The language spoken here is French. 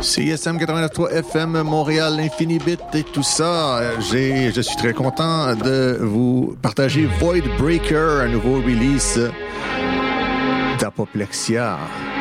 CISM 89.3 FM, Montréal, Infinibit et tout ça. Je suis très content de vous partager Void Breaker, un nouveau release d'Apoplexia.